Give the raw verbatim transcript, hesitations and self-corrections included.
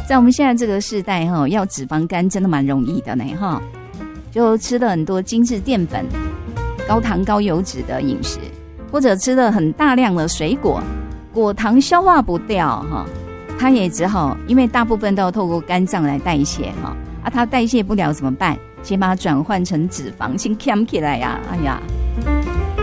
在我们现在这个世代哈，要脂肪肝真的蛮容易的呢哈，就吃了很多精致淀粉、高糖高油脂的饮食，或者吃了很大量的水果，果糖消化不掉哈，它也只好因为大部分都要透过肝脏来代谢哈，啊它代谢不了怎么办？先把它转换成脂肪，先扛起来呀、啊，哎呀。